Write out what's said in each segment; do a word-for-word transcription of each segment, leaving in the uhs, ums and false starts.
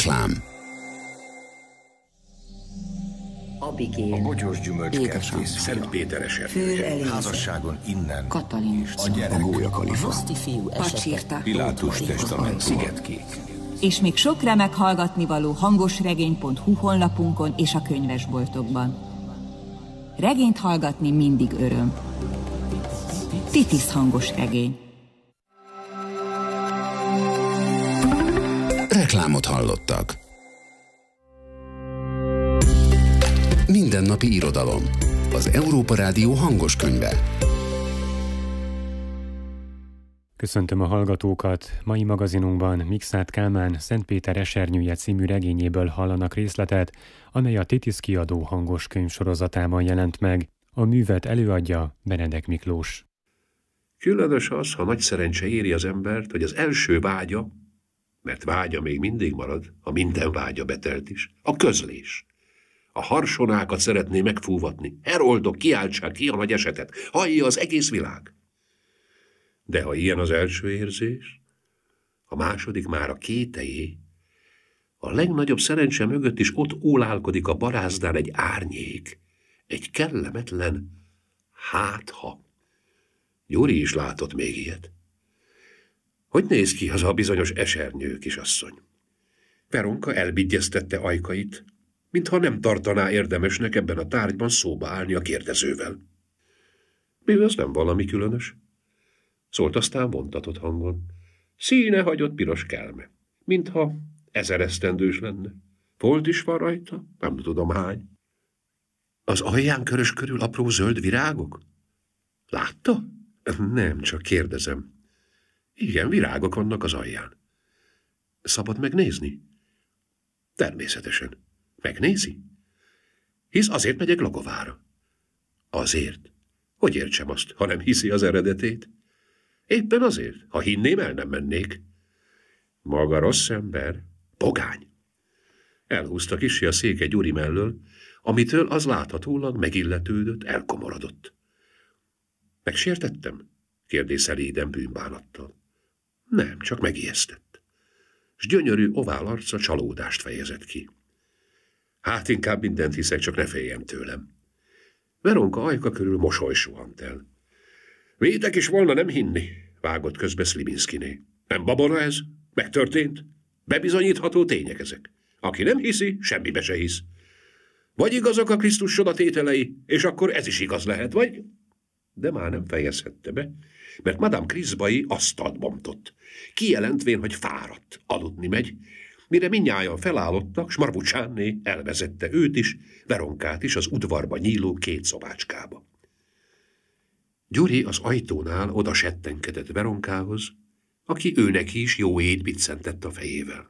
Reklám. Abigél, a bogyós gyümölcskertész, Szentpéteresernyője, házasságon innen, Katalin, a gyerek, A Gólya Kalifa, Pacsirta, Pilátus testament, Szigetkék. És még sok remek hallgatnivaló hangosregény pont hu honlapunkon és a könyvesboltokban. Regényt hallgatni mindig öröm. Titis hangos regény. Reklámot hallottak. Mindennapi irodalom. Az Európa Rádió hangos könyve. Köszöntöm a hallgatókat! Mai magazinunkban Mikszáth Kálmán Szentpéteresernyője című regényéből hallanak részletet, amely a Titis kiadó hangos könyvsorozatában jelent meg. A művet előadja Benedek Miklós. Különös az, ha nagy szerencse éri az embert, hogy az első vágya, mert vágya még mindig marad, ha minden vágya betelt is, a közlés. A harsonákat szeretné megfúvatni. Heroldok, kiáltsák ki a nagy esetet. Hallja az egész világ. De ha ilyen az első érzés, a második már a kételyé, a legnagyobb szerencse mögött is ott ólálkodik a barázdán egy árnyék, egy kellemetlen hátha. Gyuri is látott még ilyet. Hogy néz ki az a bizonyos esernyő kisasszony? Veronka elbigyeztette ajkait, mintha nem tartaná érdemesnek ebben a tárgyban szóba állni a kérdezővel. Mi ez nem valami különös? Szólt aztán vontatott hangon. Színe hagyott piros kelme, mintha ezer esztendős lenne. Folt is van rajta, nem tudom hány. Az alján körös körül apró zöld virágok? Látta? Nem, csak kérdezem. Igen, virágok vannak az alján. Szabad megnézni? Természetesen. Megnézi? Hisz azért megyek Lagovára. Azért? Hogy értsem azt, ha nem hiszi az eredetét? Éppen azért, ha hinném, el nem mennék. Maga rossz ember, pogány. Elhúzta kissé a széke Gyuri mellől, amitől az láthatólag megilletődött, elkomorodott. Megsértettem? Kérdé szelíden bűnbánattal. Nem, csak megijesztett. S gyönyörű ovál arca csalódást fejezett ki. Hát inkább mindent hiszek, csak ne féljen tőlem. Veronka ajka körül mosoly suhant el. Vétek is volna nem hinni, vágott közbe Szliminszkiné. Nem babona ez? Megtörtént? Bebizonyítható tények ezek. Aki nem hiszi, semmibe se hisz. Vagy igazak a Krisztus csodatételei, és akkor ez is igaz lehet, vagy? De már nem fejezhette be, mert Madame Kriszbai asztalt bontott. Kijelentvén, hogy fáradt, aludni megy, mire mindnyájan felállottak, s Marbucsánné elvezette őt is, Veronkát is az udvarba nyíló két szobácskába. Gyuri az ajtónál oda settenkedett Veronkához, aki őneki is jó ét biccentett a fejével.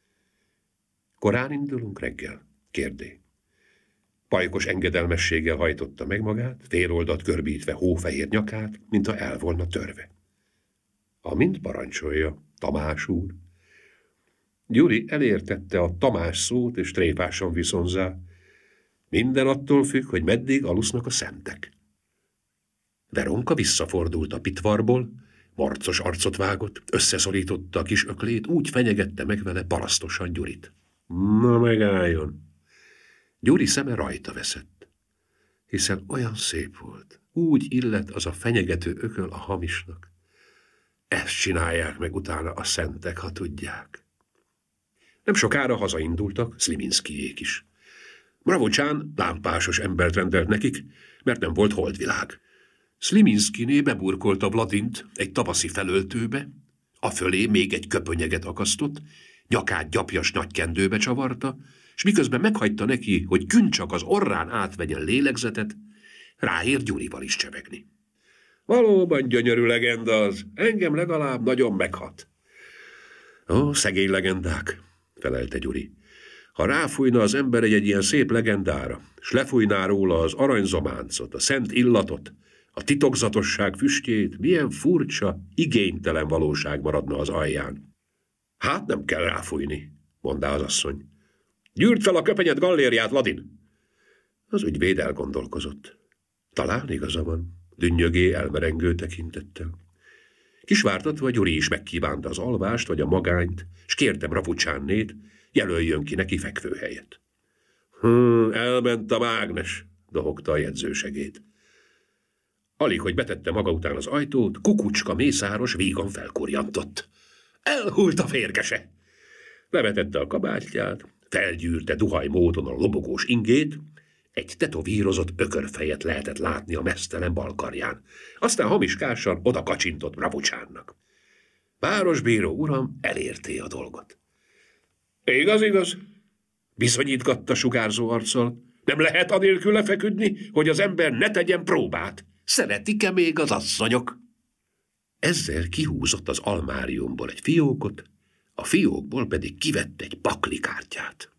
Korán indulunk reggel? Kérdé. Pajkos engedelmességgel hajtotta meg magát, féloldat körbítve hófehér nyakát, mintha el volna törve. Amint parancsolja, Tamás úr. Gyuri elértette a Tamás szót, és tréfásan viszonzá. Minden attól függ, hogy meddig alusznak a szentek. Veronka visszafordult a pitvarból, marcos arcot vágott, összeszorította a kis öklét, úgy fenyegette meg vele parasztosan Gyurit. Na megálljon! Gyuri szeme rajta veszett, hiszen olyan szép volt, úgy illet az a fenyegető ököl a hamisnak. Ezt csinálják meg utána a szentek, ha tudják. Nem sokára hazaindultak Szliminszkijék is. Mravocsán lámpásos embert rendelt nekik, mert nem volt holdvilág. Szliminszkiné beburkolta Vladint egy tavaszi felöltőbe, a fölé még egy köpönyeget akasztott, nyakát gyapjas nagy kendőbe csavarta, s miközben meghagyta neki, hogy Küncsak az orrán átvegyen lélegzetet, ráért Gyurival is csevegni. Valóban gyönyörű legenda az, engem legalább nagyon meghat. Ó, szegény legendák, felelte Gyuri. Ha ráfújna az ember egy, egy ilyen szép legendára, s lefújná róla az aranyzománcot, a szent illatot, a titokzatosság füstjét, milyen furcsa, igénytelen valóság maradna az alján. Hát nem kell ráfújni, mondta az asszony. Gyűrt fel a köpenyed gallériát, Ladin! Az ügyvéd elgondolkozott. Talán igaza van, dünnyögé elmerengő tekintettel. Kisvártatva Gyuri is megkívánta az alvást vagy a magányt, s kérte Mravocsánét, jelöljön ki neki fekvőhelyet. Hm, elment a mágnes, dohogta a jegyzősegéd. Alig, hogy betette maga után az ajtót, Kukucska mészáros vígan felkurjantott. Elhult a férgese! Levetette a kabátját, felgyűrte duhaj módon a lobogós ingét, egy tetovírozott ökörfejet lehetett látni a meztelen balkarján. Aztán hamiskásan oda kacsintott Bravucsánnak. Városbíró uram elérté a dolgot. Igaz, igaz, bizonyítgatta sugárzó arccal. Nem lehet anélkül lefeküdni, hogy az ember ne tegyen próbát. Szeretik-e még az asszonyok? Ezzel kihúzott az almáriumból egy fiókot, a fiókból pedig kivett egy paklikártyát.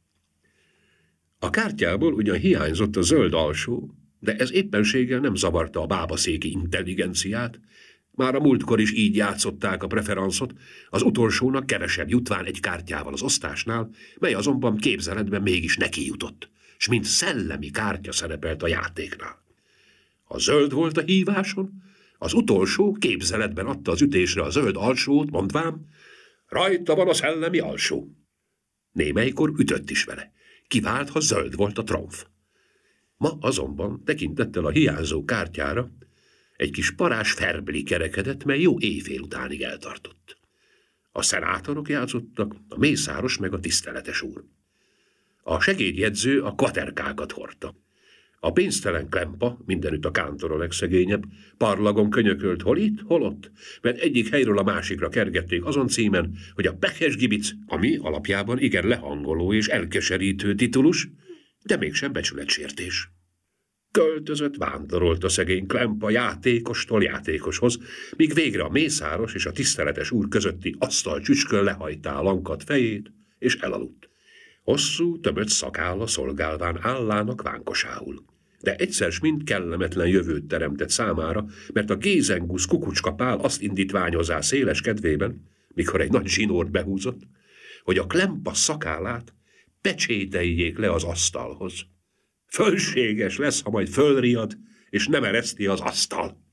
A kártyából ugyan hiányzott a zöld alsó, de ez éppenséggel nem zavarta a bábaszéki intelligenciát. Már a múltkor is így játszották a preferanszot, az utolsónak kevesebb jutván egy kártyával az osztásnál, mely azonban képzeletben mégis neki jutott, s mint szellemi kártya szerepelt a játéknál. Ha zöld volt a híváson, az utolsó képzeletben adta az ütésre a zöld alsót, mondván, rajta van a szellemi alsó. Némelykor ütött is vele, kivált, ha zöld volt a tromf. Ma azonban tekintettel a hiányzó kártyára egy kis parás ferbli kerekedett, mely jó éjfél utánig eltartott. A szenátorok játszottak, a mészáros meg a tiszteletes úr. A segédjegyző a kvaterkákat hordta. A pénztelen Klempa, mindenütt a kántor a legszegényebb, parlagon könyökölt hol itt, hol ott, mert egyik helyről a másikra kergették azon címen, hogy a Pekes Gibic, ami alapjában igen lehangoló és elkeserítő titulus, de mégsem becsületsértés. Költözött, vándorolt a szegény Klempa játékostól játékoshoz, míg végre a mészáros és a tiszteletes úr közötti asztalcsücskön lehajtá a lankadt fejét, és elaludt. Hosszú, tömött szakálla szolgálván állának vánkosául. De egyszer s mind kellemetlen jövőt teremtett számára, mert a gézengusz Kukucska Pál azt indítványozá széles kedvében, mikor egy nagy zsinórt behúzott, hogy a Klempa szakállát pecsételjék le az asztalhoz. Fölséges lesz, ha majd fölriad, és nem ereszti az asztal.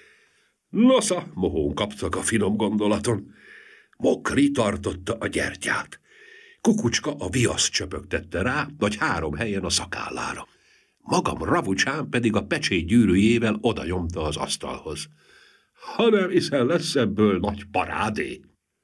Nosza, mohón kaptak a finom gondolaton. Mokri tartotta a gyertyát. Kukucska a viaszt csöpögtette rá, vagy három helyen a szakállára. Magam Ravucsán pedig a pecsét gyűrűjével odanyomta az asztalhoz. Ha nem hiszen lesz ebből nagy parádé.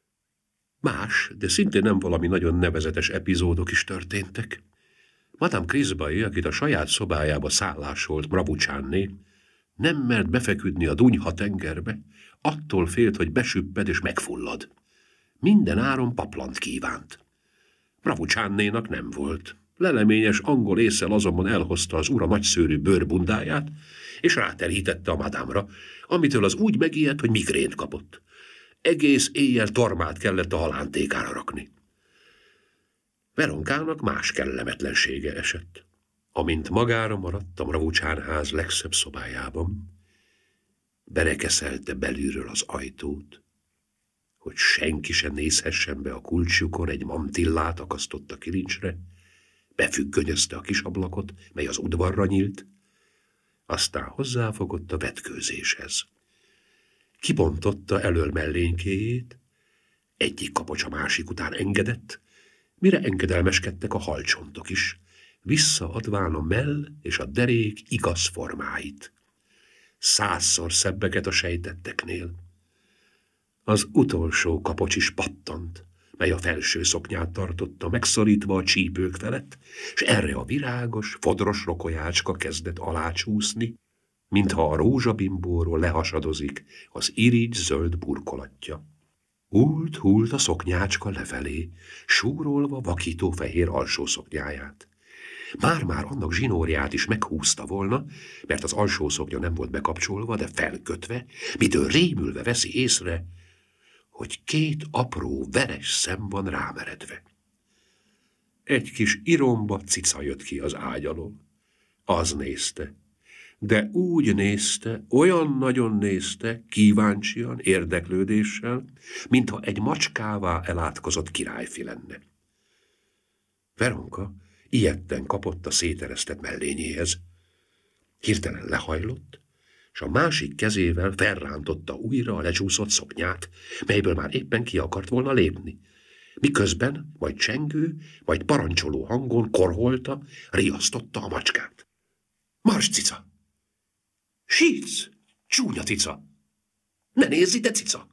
Más, de szintén nem valami nagyon nevezetes epizódok is történtek. Madame Crisbai, akit a saját szobájába szállásolt Bravucsánné, nem mert befeküdni a Dunyha tengerbe, attól félt, hogy besüpped és megfullad. Minden áron paplant kívánt. Bravucsánnénak nem volt. Leleményes angol ésszel azonban elhozta az ura nagyszőrű bőrbundáját, és ráterítette a madámra, amitől az úgy megijedt, hogy migrént kapott. Egész éjjel tormát kellett a halántékára rakni. Veronkának más kellemetlensége esett. Amint magára maradt a Bravucsán ház legszebb szobájában, berekeszelte belülről az ajtót, hogy senki sem nézhessen be a kulcsjukon, egy mantillát akasztott a kilincsre, befüggönyözte a kis ablakot, mely az udvarra nyílt, aztán hozzáfogott a vetkőzéshez. Kibontotta elől mellénykéjét, egyik kapocs a másik után engedett, mire engedelmeskedtek a halcsontok is, visszaadván a mell és a derék igaz formáit. Százszor szebbeket a sejtetteknél. Az utolsó kapocs is pattant, mely a felső szoknyát tartotta megszorítva a csípők felett, és erre a virágos, fodros rokolyácska kezdett alácsúszni, mintha a rózsabimbóról lehasadozik az irigy zöld burkolatja. Hult-hult a szoknyácska lefelé, súrolva vakító fehér alsó szoknyáját. Már-már annak zsinórját is meghúzta volna, mert az alsó szoknya nem volt bekapcsolva, de felkötve, mitől rémülve veszi észre, hogy két apró veres szem van rámeredve. Egy kis iromba cica jött ki az ágy alól. Az nézte, de úgy nézte, olyan nagyon nézte, kíváncsian, érdeklődéssel, mintha egy macskává elátkozott királyfi lenne. Veronka ijedten kapott a széteresztett mellényéhez. Hirtelen lehajlott, és a másik kezével felrántotta újra a lecsúszott szoknyát, melyből már éppen ki akart volna lépni. miközben majd csengő, majd parancsoló hangon korholta, riasztotta a macskát. Mars, cica! Sítsz! Csúnya cica! Ne nézz ide, cica!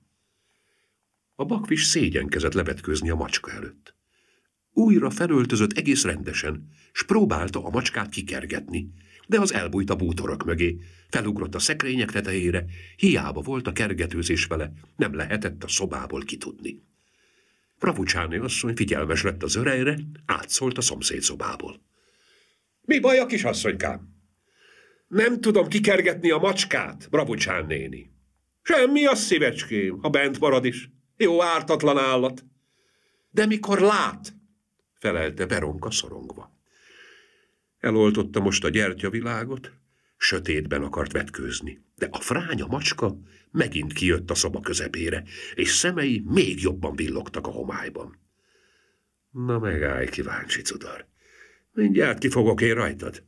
A bakfis szégyenkezett levetkőzni a macska előtt. Újra felöltözött egész rendesen, s próbálta a macskát kikergetni, de az elbújt a bútorok mögé, felugrott a szekrények tetejére, hiába volt a kergetőzés vele, nem lehetett a szobából kitudni. Pravucsáné asszony figyelmes lett az örejre, átszólt a szomszéd szobából. Mi baj a kisasszonykám? Nem tudom kikergetni a macskát, Bravucsán néni. Semmi a szívecském, ha bent marad is. Jó ártatlan állat. De mikor lát? Felelte Veronka szorongva. Eloltotta most a gyertyavilágot, sötétben akart vetkőzni, de a fránya macska megint kijött a szoba közepére, és szemei még jobban villogtak a homályban. Na megállj, kíváncsi cudar. Mindjárt kifogok én rajtad.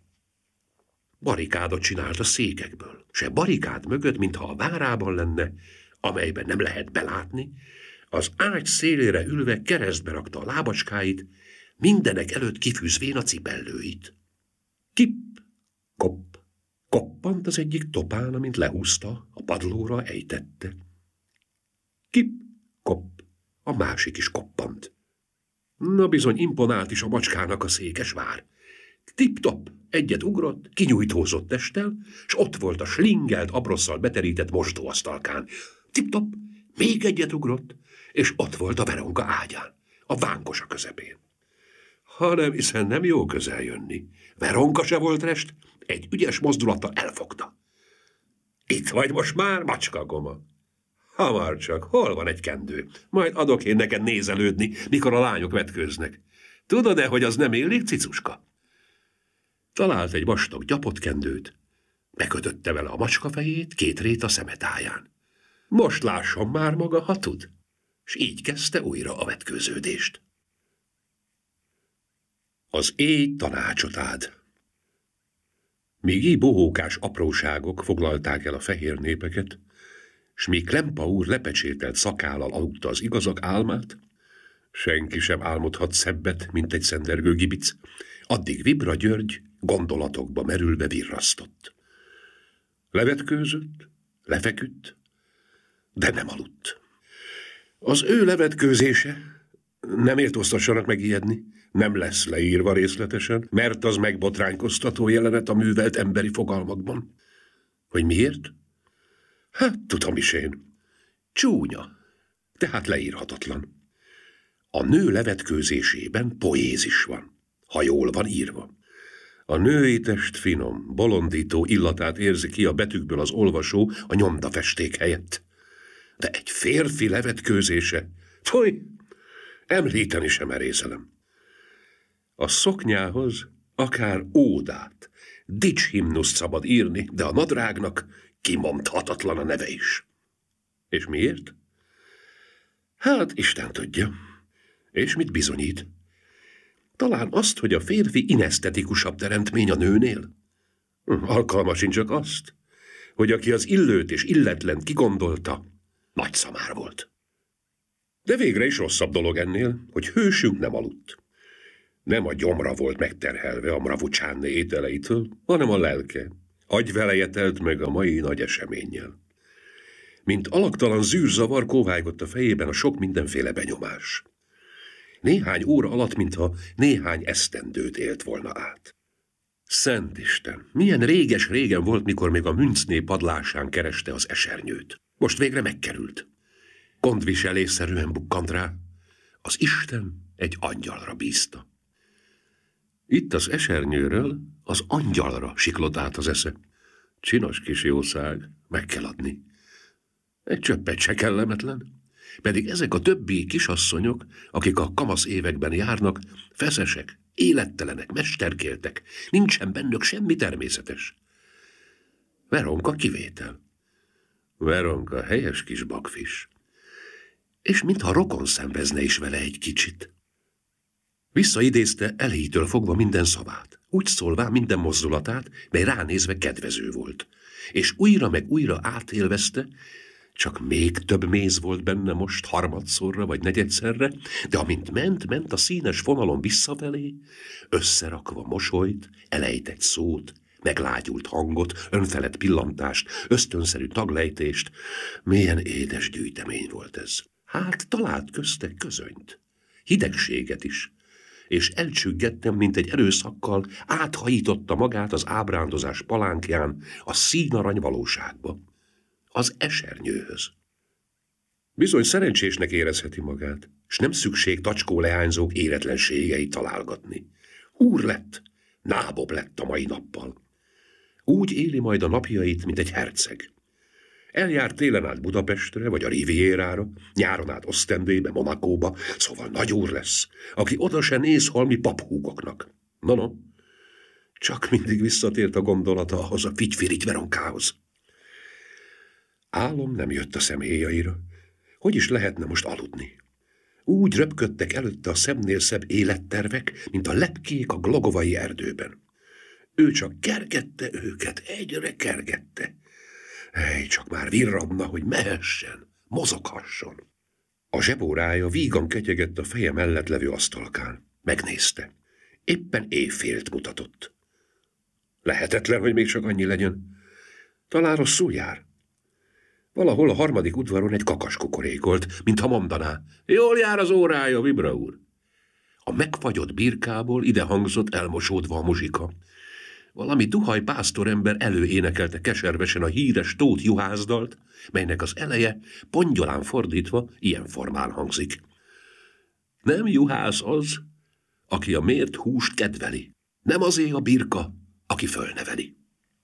Barikádot csinált a székekből, se barikád mögött, mintha a várában lenne, amelyben nem lehet belátni, az ágy szélére ülve keresztbe rakta a lábacskáit, mindenek előtt kifűzvén a cipellőit. Kip, kopp, koppant az egyik topán, amint lehúzta, a padlóra ejtette. Kip, kopp, a másik is koppant. Na bizony imponált is a macskának a székes vár. Tip-top, egyet ugrott, kinyújtózott testtel, s ott volt a slingelt abrosszal beterített mosdóasztalkán. Tip-top, még egyet ugrott, és ott volt a Veronka ágyán, a vánkosa közepén. Hanem hiszen nem jó közel jönni. Veronka se volt rest, egy ügyes mozdulattal elfogta. Itt vagy most már, macska goma. Hamar csak, hol van egy kendő? Majd adok én neked nézelődni, mikor a lányok vetkőznek. Tudod-e, hogy az nem illik, cicuska? Talált egy vastag gyapotkendőt, bekötötte vele a macska fejét, két rét a szemetáján. Most lásson már maga, ha tud. S így kezdte újra a vetkőződést. Az éj tanácsot ád. Míg így bohókás apróságok foglalták el a fehér népeket, s míg Klempa úr lepecsételt szakállal aludta az igazak álmát, senki sem álmodhat szebbet, mint egy szendergő gibic, addig Vibra György gondolatokba merülve virrasztott. Levetkőzött, lefeküdt, de nem aludt. Az ő levetkőzése, nem értóztassanak megijedni, nem lesz leírva részletesen, mert az megbotránkoztató jelenet a művelt emberi fogalmakban. Hogy miért? Hát, tudom is én. Csúnya, tehát leírhatatlan. A nő levetkőzésében poézis van, ha jól van írva. A női test finom, bolondító illatát érzi ki a betűkből az olvasó a nyomdafesték helyett. De egy férfi levetkőzése, foly, említeni sem merészelem. A szoknyához akár ódát, dicshimnuszt szabad írni, de a nadrágnak kimondhatatlan a neve is. És miért? Hát Isten tudja. És mit bizonyít? Talán azt, hogy a férfi inesztetikusabb teremtmény a nőnél? Alkalma sincs csak azt, hogy aki az illőt és illetlent kigondolta, nagy szamár volt. De végre is rosszabb dolog ennél, hogy hősünk nem aludt. Nem a gyomra volt megterhelve a Mravucsáné ételeitől, hanem a lelke. Agyveleje telt meg a mai nagy eseménnyel. Mint alaktalan zűrzavar kóvájgott a fejében a sok mindenféle benyomás. Néhány óra alatt, mintha néhány esztendőt élt volna át. Szent Isten, milyen réges-régen volt, mikor még a Münczné padlásán kereste az esernyőt. Most végre megkerült. Gondviselésszerűen bukkant rá. Az Isten egy angyalra bízta. Itt az esernyőről az angyalra siklott át az esze. Csinos kis jószág, meg kell adni. Egy csöppet se kellemetlen. Pedig ezek a többi kisasszonyok, akik a kamasz években járnak, feszesek, élettelenek, mesterkéltek, nincsen bennük semmi természetes. Veronka kivétel. Veronka helyes kis bakfis. És mintha rokon szenvezne is vele egy kicsit. Visszaidézte elejétől fogva minden szavát, úgy szólván minden mozdulatát, mely ránézve kedvező volt, és újra meg újra átélvezte, Csak még több méz volt benne most harmadszorra vagy negyedszerre, de amint ment, ment a színes vonalon visszafelé, összerakva mosolyt, elejtett szót, meglágyult hangot, önfelett pillantást, ösztönszerű taglejtést, milyen édes gyűjtemény volt ez. Hát talált közte közönyt, hidegséget is, és elcsüggettem, mint egy erőszakkal áthajította magát az ábrándozás palánkján a színarany valóságba, az esernyőhöz. Bizony szerencsésnek érezheti magát, s nem szükség tacskó leányzók éretlenségeit találgatni. Úr lett, nábob lett a mai nappal. Úgy éli majd a napjait, mint egy herceg. Eljár télen át Budapestre, vagy a Rivierára, nyáron át Ostendébe, Monakóba, szóval nagy úr lesz, aki oda se néz holmi paphúgoknak. No, no, csak mindig visszatért a gondolata ahhoz a figyfirigy veronkához. Álom nem jött a szemhéjaira. Hogy is lehetne most aludni? Úgy röpködtek előtte a szemnél szebb élettervek, mint a lepkék a glogovai erdőben. Ő csak kergette őket, egyre kergette. Hely, csak már virrabna, hogy mehessen, mozoghasson. A zsebórája vígan ketyegett a feje mellett levő asztalkán. Megnézte. Éppen éjfélt mutatott. Lehetetlen, hogy még csak annyi legyen. Talán rosszul jár. Valahol a harmadik udvaron egy kakas kukorékolt, mintha mondaná, jól jár az órája, Vibra úr. A megfagyott birkából ide hangzott elmosódva a muzsika. Valami duhaj pásztorember előénekelte keservesen a híres Tóth juhászdalt, melynek az eleje pongyolán fordítva ilyen formán hangzik. Nem juhász az, aki a mért húst kedveli, nem azé a birka, aki fölneveli.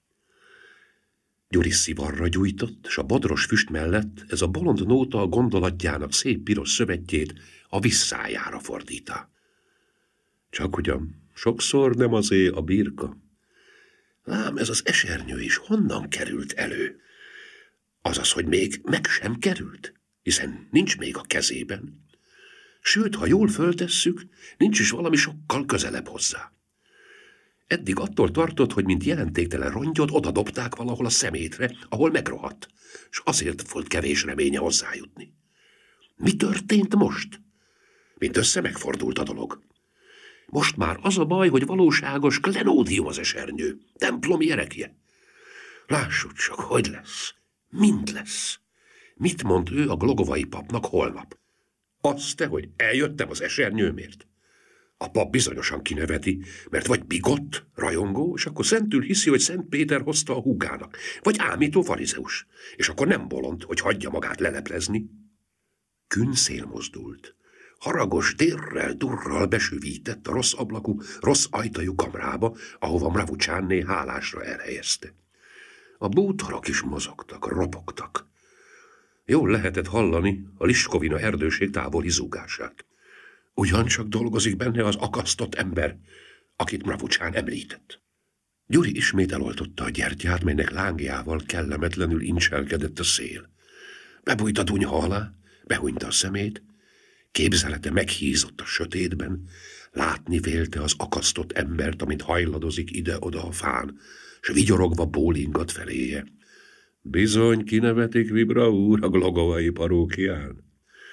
Gyuri szivarra gyújtott, s a bodros füst mellett ez a bolond nóta a gondolatjának szép piros szövetjét a visszájára fordítá. Csak ugyan sokszor nem azé a birka. Lám ez az esernyő is honnan került elő? Azaz, hogy még meg sem került, hiszen nincs még a kezében. Sőt, ha jól föltesszük, nincs is valami sokkal közelebb hozzá. Eddig attól tartott, hogy mint jelentéktelen rongyot oda dobták valahol a szemétre, ahol megrohadt, és azért volt kevés reménye hozzájutni. Mi történt most? Mint össze megfordult a dolog. Most már az a baj, hogy valóságos klenódium az esernyő, templomi erekje. Lássuk csak, hogy lesz. Mind lesz. Mit mond ő a glogovai papnak holnap? Azt te, hogy eljöttem az esernyőmért? A pap bizonyosan kineveti, mert vagy bigott, rajongó, és akkor szentül hiszi, hogy Szent Péter hozta a húgának, vagy ámító farizeus, és akkor nem bolond, hogy hagyja magát leleplezni. Künszél mozdult. Haragos dérrel, durral besüvített a rossz ablakú, rossz ajtajú kamrába, ahova Mravucsánné hálásra elhelyezte. A bútorok is mozogtak, ropogtak. Jól lehetett hallani a Liskovina erdőség távoli zúgását. Ugyancsak dolgozik benne az akasztott ember, akit Mravucsán említett. Gyuri ismét eloltotta a gyertyát, melynek lángjával kellemetlenül incselkedett a szél. Bebújt a dunyha alá, behunyta a szemét, képzelete meghízott a sötétben, látni vélte az akasztott embert, amint hajladozik ide-oda a fán, s vigyorogva bólingat feléje. Bizony kinevetik, Vibra úr, a glogovai parókián.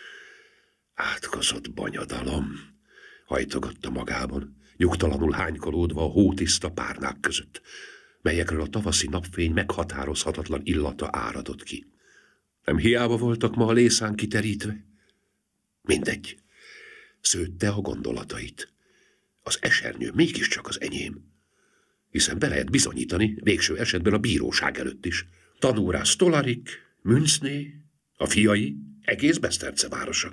Átkozott banyadalom, hajtogatta magában, nyugtalanul hánykolódva a hótiszta párnák között, melyekről a tavaszi napfény meghatározhatatlan illata áradott ki. Nem hiába voltak ma a lészán kiterítve? Mindegy. Szőtte a gondolatait. Az esernyő mégiscsak az enyém. Hiszen be lehet bizonyítani, végső esetben a bíróság előtt is. Tanúrá Stolarik, Münzné, a fiai, egész Beszterce városa.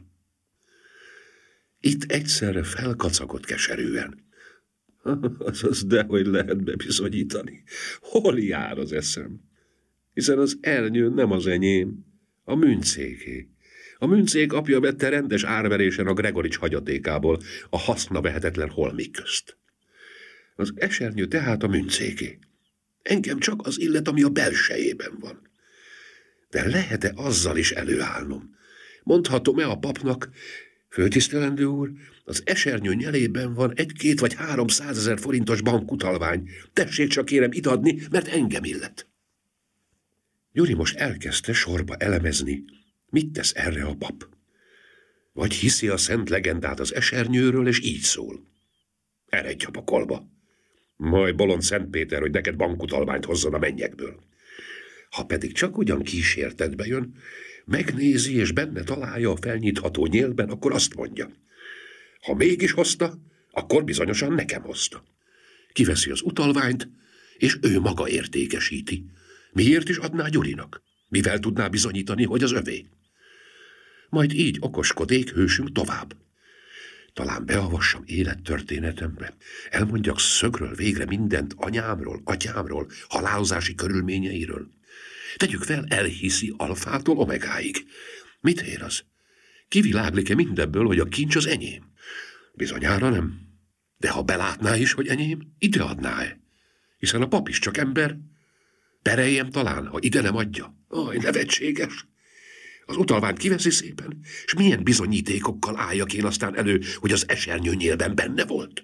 Itt egyszerre felkacagott keserűen. Azaz, dehogy lehet bebizonyítani. Hol jár az eszem? Hiszen az ernyő nem az enyém, a Münzéké. A Münzék apja vette rendes árverésen a Gregorics hagyatékából a haszna vehetetlen holmik közt. Az esernyő tehát a Münzéké. Engem csak az illet, ami a belsejében van. De lehet-e azzal is előállnom? Mondhatom-e a papnak, főtisztelendő úr, az esernyő nyelében van egy-két vagy három százezer forintos bankutalvány. Tessék csak kérem idadni, mert engem illet. Gyuri most elkezdte sorba elemezni, mit tesz erre a pap. Vagy hiszi a szent legendát az esernyőről, és így szól. Eredj a pokolba. Majd bolond Szent Péter, hogy neked bankutalványt hozzon a mennyekből. Ha pedig csak ugyan kísértetbe jön, megnézi és benne találja a felnyitható nyélben, akkor azt mondja. Ha mégis hozta, akkor bizonyosan nekem hozta. Kiveszi az utalványt, és ő maga értékesíti. Miért is adná Gyurinak? Mivel tudná bizonyítani, hogy az övé? Majd így okoskodik hősünk tovább. Talán beavassam élettörténetembe, elmondjak szögről végre mindent anyámról, atyámról, halálozási körülményeiről. Tegyük fel, elhiszi alfától omegáig. Mit ér az? Kiviláglik-e mindebből, hogy a kincs az enyém? Bizonyára nem. De ha belátná is, hogy enyém, ideadná-e? Hiszen a pap is csak ember. Pereljem talán, ha ide nem adja. Aj, nevetséges! Az utalványt kiveszi szépen, és milyen bizonyítékokkal álljak én aztán elő, hogy az esernyő nyélben benne volt?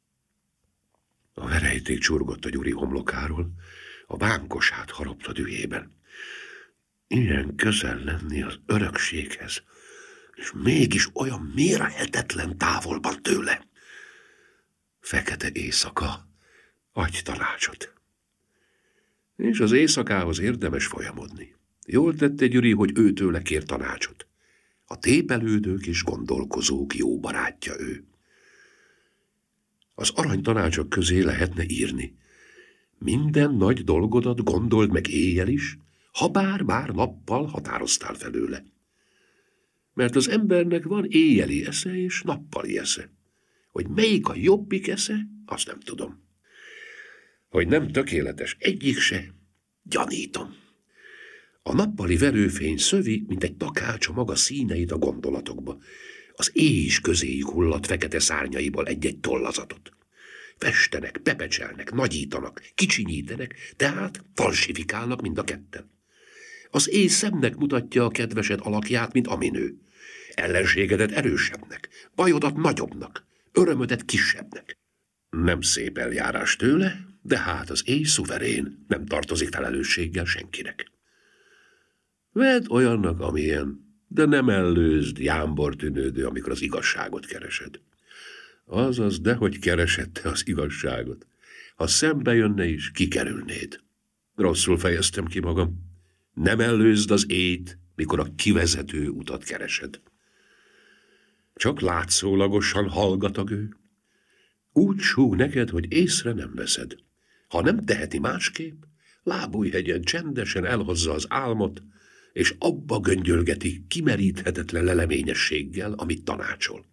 A verejték csurgott a Gyuri homlokáról, a vánkosát harapta dühében. Ilyen közel lenni az örökséghez, és mégis olyan mérhetetlen távolban tőle. Fekete éjszaka, adj tanácsot. És az éjszakához érdemes folyamodni. Jól tette Gyuri, hogy őtőle kér tanácsot. A tépelődők és gondolkozók jó barátja ő. Az arany tanácsok közé lehetne írni. Minden nagy dolgodat gondold meg éjjel is, ha bár már nappal határoztál felőle. Mert az embernek van éjjeli esze és nappali esze. Hogy melyik a jobbik esze, azt nem tudom. Hogy nem tökéletes egyik se, gyanítom. A nappali verőfény szövi, mint egy takács a maga színeit a gondolatokba. Az éj is közéjük hullott fekete szárnyaiból egy-egy tollazatot. Festenek, pepecselnek, nagyítanak, kicsinyítenek, tehát falsifikálnak mind a ketten. Az éj szemnek mutatja a kedvesed alakját, mint aminő. Ellenségedet erősebbnek, bajodat nagyobbnak, örömödet kisebbnek. Nem szép eljárás tőle, de hát az éj szuverén, nem tartozik felelősséggel senkinek. Vedd olyannak, amilyen, de nem ellőzd, jámbor tűnődő, amikor az igazságot keresed. Azaz, dehogy keresed te az igazságot. Ha szembe jönne is, kikerülnéd. Rosszul fejeztem ki magam. Nem ellőzd az éjt, mikor a kivezető utat keresed. Csak látszólagosan hallgatag ő. Úgy súg neked, hogy észre nem veszed. Ha nem teheti másképp, lábújhegyen csendesen elhozza az álmot, és abba göngyölgeti kimeríthetetlen leleményességgel, amit tanácsol.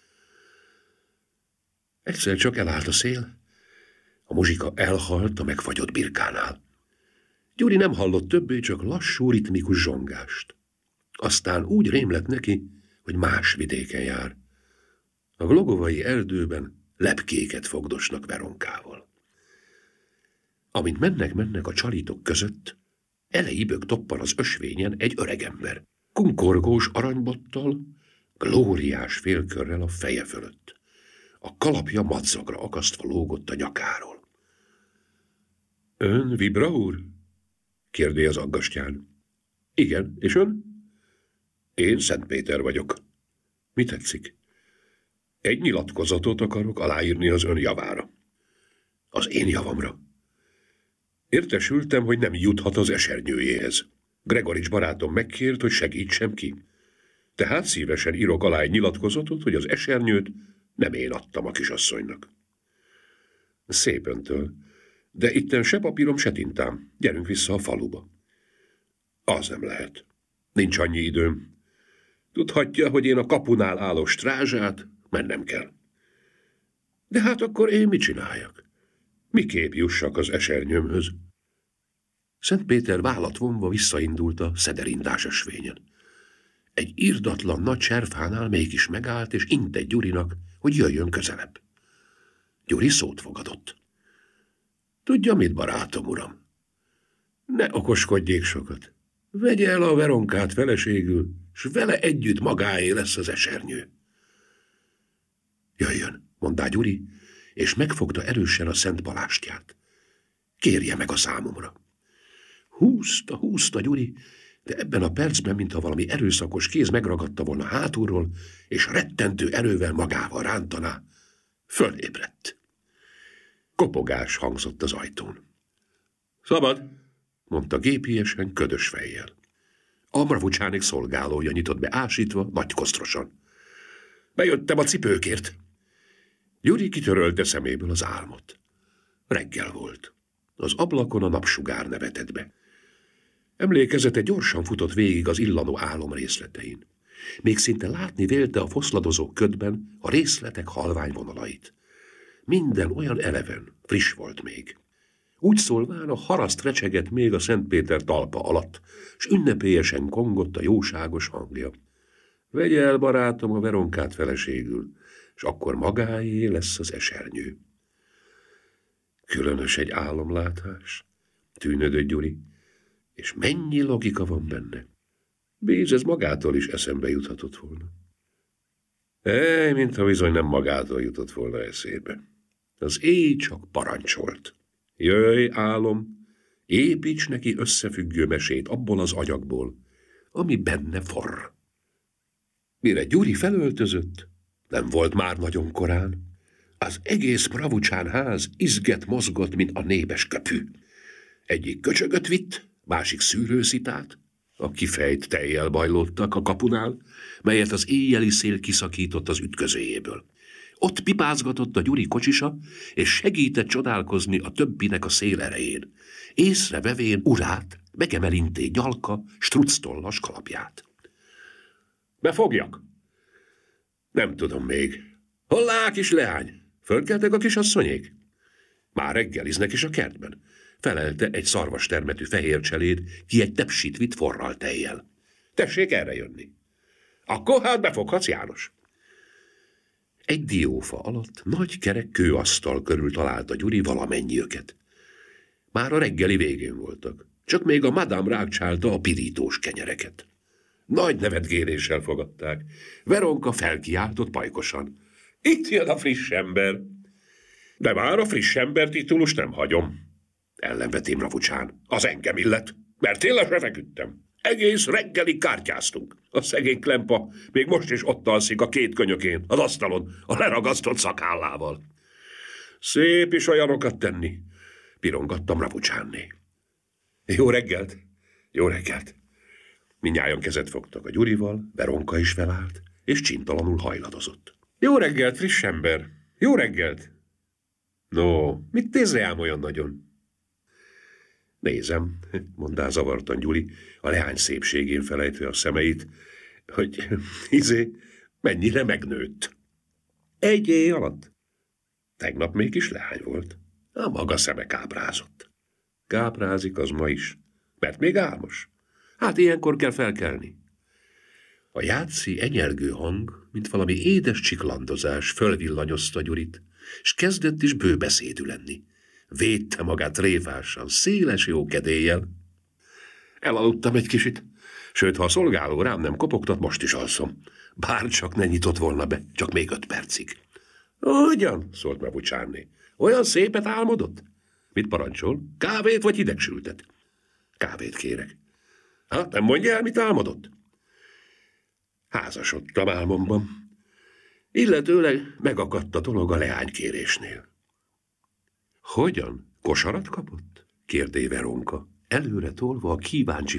Egyszer csak elállt a szél, a muzsika elhalt a megfagyott birkánál. Gyuri nem hallott többé, csak lassú, ritmikus zsongást. Aztán úgy rém lett neki, hogy más vidéken jár. A glogovai erdőben lepkéket fogdosnak veronkával. Amint mennek-mennek a csalítok között, elejéből toppan az ösvényen egy öregember, kunkorgós aranybottal, glóriás félkörrel a feje fölött. A kalapja madzagra akasztva lógott a nyakáról. Ön Vibra úr? Kérdé az aggastyán. Igen, és ön? Én Szent Péter vagyok. Mi tetszik? Egy nyilatkozatot akarok aláírni az ön javára. Az én javamra. Értesültem, hogy nem juthat az esernyőjéhez. Gregorics barátom megkért, hogy segítsem ki. Tehát szívesen írok alá egy nyilatkozatot, hogy az esernyőt nem én adtam a kisasszonynak. Szép öntől, de itten se papírom, se tintám. Gyerünk vissza a faluba. Az nem lehet. Nincs annyi időm. Tudhatja, hogy én a kapunál álló strázsát mennem kell. De hát akkor én mit csináljak? Miképp jussak az esernyőmhöz? Szent Péter vállat vonva visszaindult a szederindás ösvényen. Egy irdatlan nagy cserfánál mégis megállt, és intett Gyurinak, hogy jöjjön közelebb. Gyuri szót fogadott. Tudja mit, barátom, uram? Ne okoskodjék sokat. Vegye el a veronkát feleségül, s vele együtt magáé lesz az esernyő. Jöjjön, mondta Gyuri, és megfogta erősen a szent palástját. Kérje meg a számomra. Húzta, húzta Gyuri, de ebben a percben, mintha valami erőszakos kéz megragadta volna hátulról, és rettentő erővel magával rántaná, fölébredt. Kopogás hangzott az ajtón. Szabad, mondta gépiesen, ködös fejjel. A Mravucsánék szolgálója nyitott be ásítva, nagykosztrosan. Bejöttem a cipőkért. Gyuri kitörölte szeméből az álmot. Reggel volt. Az ablakon a napsugár nevetett be. Emlékezete gyorsan futott végig az illanó álom részletein. Még szinte látni vélte a foszladozó ködben a részletek halvány vonalait. Minden olyan eleven, friss volt még. Úgy szólván a haraszt recsegett még a Szent Péter talpa alatt, s ünnepélyesen kongott a jóságos hangja. Vegye el, barátom, a Veronkát feleségül, s akkor magáé lesz az esernyő. Különös egy álomlátás, tűnődött Gyuri, és mennyi logika van benne. Bíz, ez magától is eszembe juthatott volna. Ej, mintha bizony nem magától jutott volna eszébe. Az éj csak parancsolt. Jöjj, álom, építs neki összefüggő mesét abból az agyagból, ami benne forr. Mire Gyuri felöltözött, nem volt már nagyon korán. Az egész Mravucsán ház izget mozgott, mint a nébes köpű. Egyik köcsögöt vitt, másik szűrőszitát, a kifejt tejjel bajlódtak a kapunál, melyet az éjjeli szél kiszakított az ütközőjéből. Ott pipázgatott a Gyuri kocsisa, és segített csodálkozni a többinek a szél erején, észrevevén urát, megemelinté gyalka, structollas kalapját. Befogjak? Nem tudom még. Hollá, kis leány! Fölkeltek a kisasszonyék? Már reggeliznek is a kertben. Felelte egy szarvastermetű fehér cseléd, ki egy tepsit vitt forral tejjel. Tessék erre jönni. Akkor hát befoghatsz, János. Egy diófa alatt nagy kerek kőasztal körül találta Gyuri valamennyiöket. Már a reggeli végén voltak, csak még a madám rákcsálta a pirítós kenyereket. Nagy nevetgéléssel fogadták. Veronka felkiáltott pajkosan. Itt jön a friss ember. De már a friss ember titulust nem hagyom. Ellenveti Mravucsán. Az engem illet, mert én lesefeküdtem. Egész reggelig kártyáztunk. A szegény Klempa még most is ott alszik a két könyökén, az asztalon, a leragasztott szakállával. Szép is olyanokat tenni, pirongatta Mravucsánné. Jó reggelt, jó reggelt. Mindnyájan kezet fogtak a Gyurival, Veronka is felállt, és csintalanul hajladozott. Jó reggelt, friss ember, jó reggelt. No, mit néz rám olyan nagyon? Nézem, mondá zavartan Gyuri, a leány szépségén felejtve a szemeit, hogy izé, mennyire megnőtt. Egy éj alatt. Tegnap még kis leány volt. A maga szeme káprázott. Káprázik az ma is, mert még álmos. Hát ilyenkor kell felkelni. A játszi enyergő hang, mint valami édes csiklandozás fölvillanyozta Gyurit, s kezdett is bőbeszédű lenni. Védte magát tréfásan, széles jó kedéllyel. Elaludtam egy kicsit, sőt, ha a szolgáló rám nem kopogtat, most is alszom. Bár csak ne nyitott volna be, csak még öt percig. Hogyan? Szólt Mravucsánné. Olyan szépet álmodott? Mit parancsol? Kávét vagy hidegsültet? Kávét kérek. Hát nem mondja el, mit álmodott? Házasodtam álmomban. Illetőleg megakadt a dolog a leánykérésnél. Hogyan? Kosarat kapott? Kérdé Veronka, előre tolva a kíváncsi